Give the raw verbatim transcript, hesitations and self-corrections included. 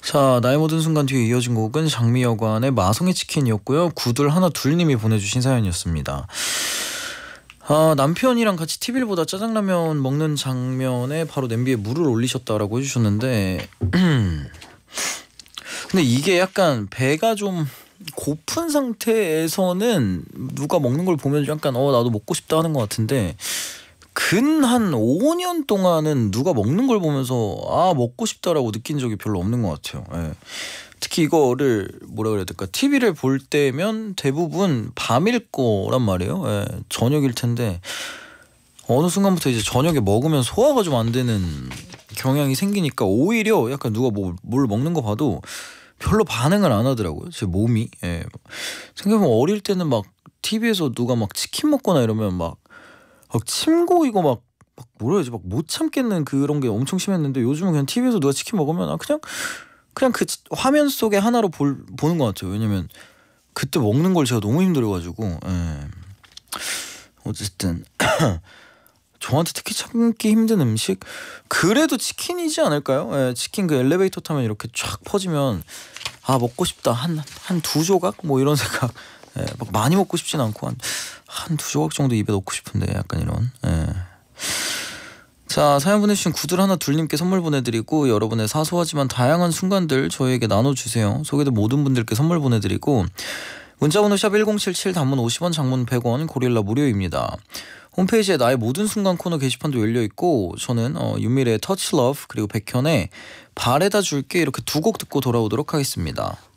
자, 나의 모든 순간 뒤에 이어진 곡은 장미여관의 마성의 치킨이었고요. 구들 하나 둘님이 보내주신 사연이었습니다. 아, 남편이랑 같이 티비를 보다 짜장라면 먹는 장면에 바로 냄비에 물을 올리셨다라고 해주셨는데 근데 이게 약간 배가 좀 고픈 상태에서는 누가 먹는 걸 보면 약간 어 나도 먹고 싶다 하는 것 같은데 근 한 오 년 동안은 누가 먹는 걸 보면서 아 먹고 싶다라고 느낀 적이 별로 없는 것 같아요. 예. 특히 이거를 뭐라 그래야 될까, 티비를 볼 때면 대부분 밤일 거란 말이에요. 예. 저녁일 텐데 어느 순간부터 이제 저녁에 먹으면 소화가 좀 안 되는 경향이 생기니까 오히려 약간 누가 뭐, 뭘 먹는 거 봐도 별로 반응을 안 하더라고요, 제 몸이. 예. 생각해보면 어릴 때는 막 티비에서 누가 막 치킨 먹거나 이러면 막 막 침 고이고 막, 막 뭐라 해야지 막 못 참겠는 그런 게 엄청 심했는데 요즘은 그냥 티비에서 누가 치킨 먹으면 아 그냥 그냥 그 화면 속에 하나로 볼, 보는 것 같아요. 왜냐면 그때 먹는 걸 제가 너무 힘들어가지고. 예. 어쨌든 저한테 특히 참기 힘든 음식 그래도 치킨이지 않을까요? 예, 치킨 그 엘리베이터 타면 이렇게 쫙 퍼지면 아 먹고 싶다 한 한 두 조각 뭐 이런 생각. 예, 막 많이 먹고 싶진 않고 한 한 두 조각 정도 입에 넣고 싶은데 약간 이런. 예. 자, 사연 보내주신 구들 하나 둘님께 선물 보내드리고 여러분의 사소하지만 다양한 순간들 저희에게 나눠주세요. 소개된 모든 분들께 선물 보내드리고 문자번호 샵 일공칠칠, 단문 오십 원, 장문 백 원, 고릴라 무료입니다. 홈페이지에 나의 모든 순간 코너 게시판도 열려있고 저는 어, 윤미래의 터치 러브 그리고 백현의 바래다 줄게 이렇게 두 곡 듣고 돌아오도록 하겠습니다.